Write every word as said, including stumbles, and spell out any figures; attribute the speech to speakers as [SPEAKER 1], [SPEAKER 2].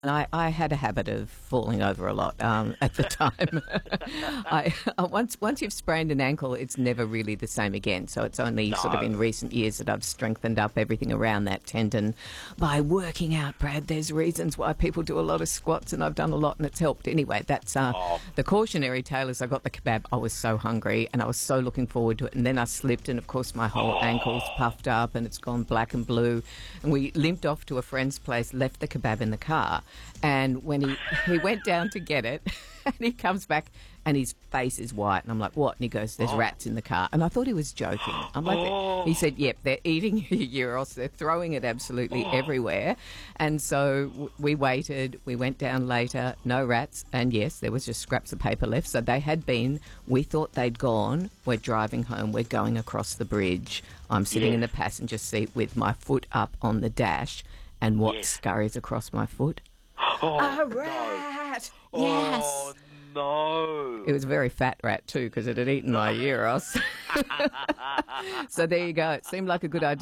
[SPEAKER 1] And I, I had a habit of falling over a lot um, at the time. I, uh, once once you've sprained an ankle, it's never really the same again. So it's only sort of
[SPEAKER 2] No.
[SPEAKER 1] in recent years that I've strengthened up everything around that tendon by working out, Brad. There's reasons why people do a lot of squats, and I've done a lot, and it's helped. Anyway, that's uh,
[SPEAKER 2] Oh.
[SPEAKER 1] the cautionary tale is I got the kebab. I was so hungry, and I was so looking forward to it. And then I slipped, and of course my whole ankle's puffed up, and it's gone black and blue. And we limped off to a friend's place, left the kebab in the car. And when he, he went down to get it, and he comes back and his face is white. And I'm like, what? And he goes, there's rats in the car. And I thought he was joking. I'm like,
[SPEAKER 2] Oh.
[SPEAKER 1] he said, yep, they're eating your gyros. They're throwing it absolutely everywhere. And so w- we waited. We went down later. No rats. And yes, there was just scraps of paper left. So they had been. We thought they'd gone. We're driving home. We're going across the bridge. I'm sitting in the
[SPEAKER 2] Yes.
[SPEAKER 1] passenger seat with my foot up on the dash. And what
[SPEAKER 2] Yes.
[SPEAKER 1] scurries across my foot?
[SPEAKER 2] Oh,
[SPEAKER 1] A
[SPEAKER 2] no.
[SPEAKER 1] rat! Yes!
[SPEAKER 2] Oh, no.
[SPEAKER 1] It was a very fat rat too because it had eaten my gyros. So there you go. It seemed like a good idea.